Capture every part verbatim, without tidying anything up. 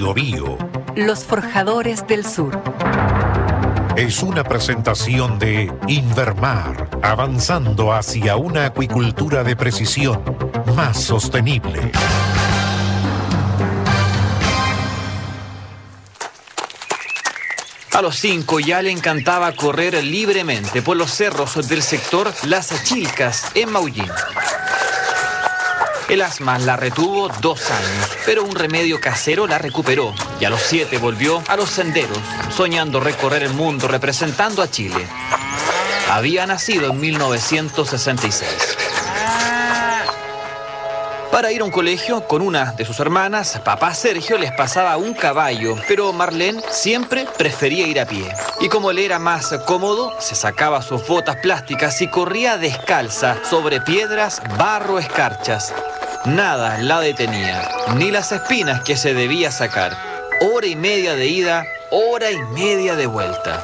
Biobío. Los Forjadores del Sur. Es una presentación de Invermar, avanzando hacia una acuicultura de precisión más sostenible. A los cinco ya le encantaba correr libremente por los cerros del sector Las Achilcas, en Maullín. El asma la retuvo dos años, pero un remedio casero la recuperó y a los siete volvió a los senderos, soñando recorrer el mundo representando a Chile. Había nacido en mil novecientos sesenta y seis. Para ir a un colegio con una de sus hermanas, papá Sergio les pasaba un caballo, pero Marlene siempre prefería ir a pie. Y como le era más cómodo, se sacaba sus botas plásticas y corría descalza sobre piedras, barro, escarchas. Nada la detenía, ni las espinas que se debía sacar. Hora y media de ida, hora y media de vuelta.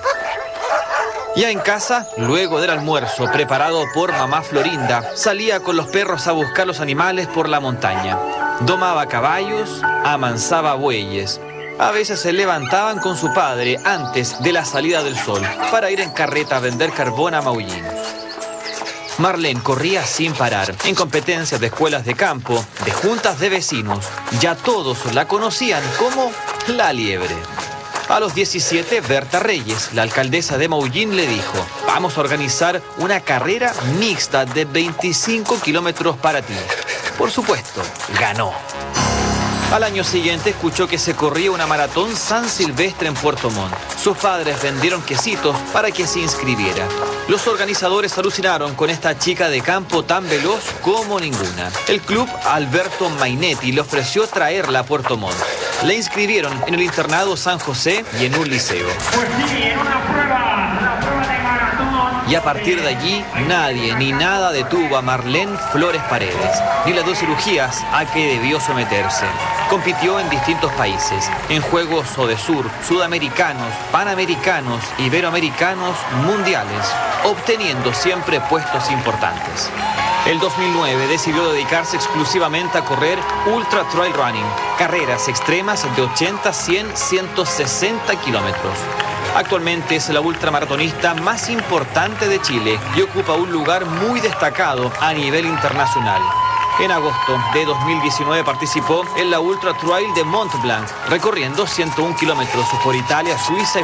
Ya en casa, luego del almuerzo preparado por mamá Florinda, salía con los perros a buscar los animales por la montaña. Domaba caballos, amansaba bueyes. A veces se levantaban con su padre antes de la salida del sol para ir en carreta a vender carbón a Maullín. Marlene corría sin parar, en competencias de escuelas de campo, de juntas de vecinos. Ya todos la conocían como la liebre. A los diecisiete, Berta Reyes, la alcaldesa de Maullín, le dijo: vamos a organizar una carrera mixta de veinticinco kilómetros para ti. Por supuesto, ganó. Al año siguiente escuchó que se corría una maratón San Silvestre en Puerto Montt. Sus padres vendieron quesitos para que se inscribiera. Los organizadores alucinaron con esta chica de campo tan veloz como ninguna. El club Alberto Mainetti le ofreció traerla a Puerto Montt. La inscribieron en el internado San José y en un liceo. Pues sí, en una prueba, una prueba de maratón. Y a partir de allí, nadie ni nada detuvo a Marlene Flores Paredes, ni las dos cirugías a que debió someterse. Compitió en distintos países, en Juegos Odesur, Sudamericanos, Panamericanos, Iberoamericanos, Mundiales, obteniendo siempre puestos importantes. El dos mil nueve decidió dedicarse exclusivamente a correr Ultra Trail Running, carreras extremas de ochenta, cien, ciento sesenta kilómetros. Actualmente es la ultramaratonista más importante de Chile y ocupa un lugar muy destacado a nivel internacional. En agosto de dos mil diecinueve participó en la Ultra Trail de Mont Blanc, recorriendo ciento un kilómetros por Italia, Suiza y